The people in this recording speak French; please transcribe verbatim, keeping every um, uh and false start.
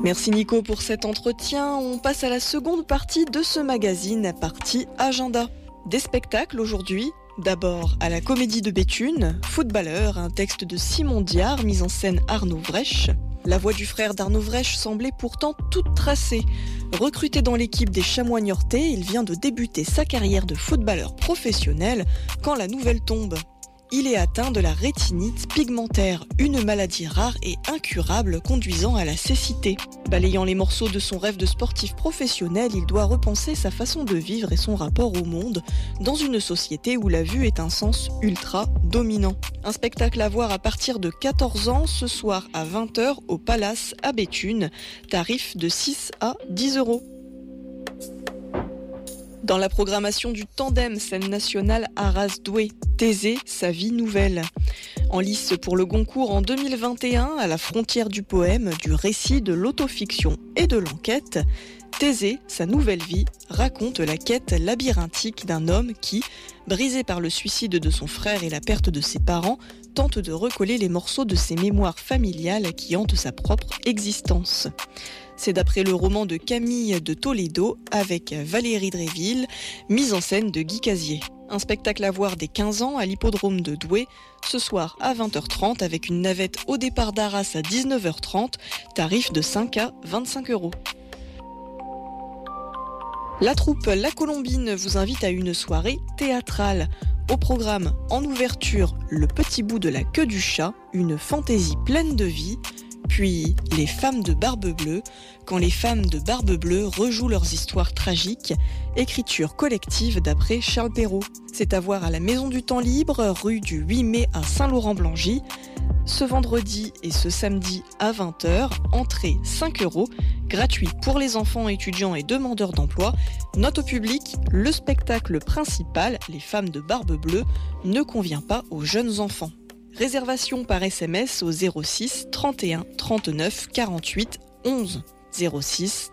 Merci Nico pour cet entretien. On passe à la seconde partie de ce magazine, partie agenda. Des spectacles aujourd'hui. D'abord à la Comédie de Béthune, Footballeur, un texte de Simon Diard, mise en scène Arnaud Vrech. La voix du frère d'Arnaud Vrech semblait pourtant toute tracée. Recruté dans l'équipe des Chamois Niortais, il vient de débuter sa carrière de footballeur professionnel quand la nouvelle tombe. Il est atteint de la rétinite pigmentaire, une maladie rare et incurable conduisant à la cécité. Balayant les morceaux de son rêve de sportif professionnel, il doit repenser sa façon de vivre et son rapport au monde dans une société où la vue est un sens ultra dominant. Un spectacle à voir à partir de quatorze ans ce soir à vingt heures au Palace à Béthune, tarif de six à dix euros. Dans la programmation du Tandem, scène nationale Arras-Douai, Thésée, sa vie nouvelle. En lice pour le Goncourt en deux mille vingt et un, à la frontière du poème, du récit, de l'autofiction et de l'enquête, Thésée, sa nouvelle vie, raconte la quête labyrinthique d'un homme qui, brisé par le suicide de son frère et la perte de ses parents, tente de recoller les morceaux de ses mémoires familiales qui hantent sa propre existence. C'est d'après le roman de Camille de Toledo avec Valérie Dréville, mise en scène de Guy Casier. Un spectacle à voir dès quinze ans à l'hippodrome de Douai, ce soir à vingt heures trente avec une navette au départ d'Arras à dix-neuf heures trente, tarif de cinq à vingt-cinq euros. La troupe La Colombine vous invite à une soirée théâtrale. Au programme, en ouverture, Le petit bout de la queue du chat, une fantaisie pleine de vie. Puis, Les femmes de Barbe Bleue, quand les femmes de Barbe Bleue rejouent leurs histoires tragiques, écriture collective d'après Charles Perrault. C'est à voir à la Maison du Temps Libre, rue du huit mai à Saint-Laurent-Blangy. Ce vendredi et ce samedi à vingt heures, entrée cinq euros, gratuit pour les enfants, étudiants et demandeurs d'emploi. Note au public, le spectacle principal, Les femmes de Barbe Bleue, ne convient pas aux jeunes enfants. Réservation par S M S au zéro six trente et un trente-neuf quarante-huit onze. zéro six